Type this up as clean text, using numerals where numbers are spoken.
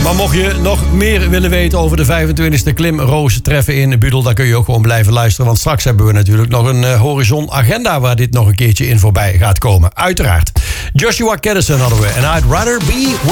Maar mocht je nog meer willen weten over de 25e Klimroos-treffen in Budel... dan kun je ook gewoon blijven luisteren. Want straks hebben we natuurlijk nog een horizon-agenda... waar dit nog een keertje in voorbij gaat komen. Uiteraard. Joshua Caddison hadden we. En I'd rather be...